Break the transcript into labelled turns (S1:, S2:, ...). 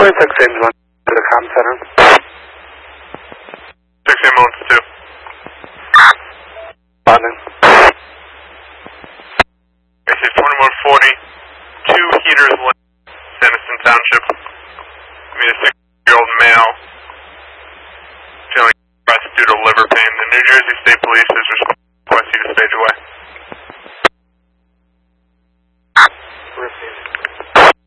S1: James 1 to the comm center.
S2: 6 ambulance 2.
S1: Responding.
S2: This is 2140. 2 heaters left. Denison Township. We need a 6-year-old male. Feeling depressed due to liver pain. The New Jersey State Police has requested you to stage away.